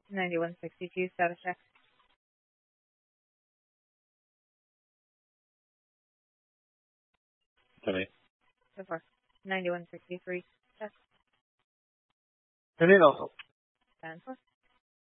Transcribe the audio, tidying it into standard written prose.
9162, status check. Tony. So far. 9163, check. Tony also. 10-4.